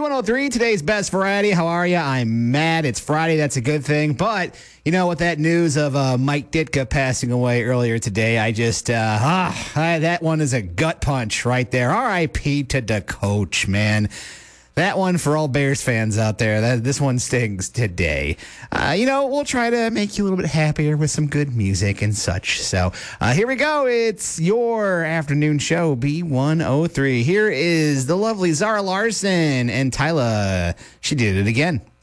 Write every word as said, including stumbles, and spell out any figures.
one oh three, today's best variety. How are you? I'm mad. It's Friday. That's a good thing. But, you know, with that news of uh, Mike Ditka passing away earlier today, I just, uh, ah, I, that one is a gut punch right there. R I P to the coach, man. That one for all Bears fans out there. That this one stings today. Uh, you know, we'll try to make you a little bit happier with some good music and such. So uh, here we go. It's your afternoon show, B one oh three. Here is the lovely Zara Larson and Tyla. She did it again.